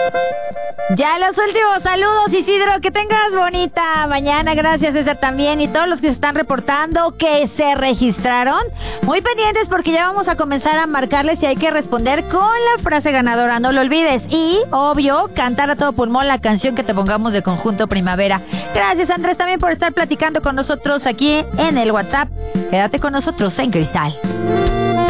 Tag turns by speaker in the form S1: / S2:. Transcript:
S1: Ya los últimos saludos, Isidro, que tengas bonita mañana, gracias César también, y todos los que se están reportando que se registraron, muy pendientes porque ya vamos a comenzar a marcarles y hay que responder con la frase ganadora, no lo olvides, y obvio, cantar a todo pulmón la canción que te pongamos de Conjunto Primavera. Gracias Andrés también por estar platicando con nosotros aquí en el WhatsApp, quédate con nosotros en Cristal.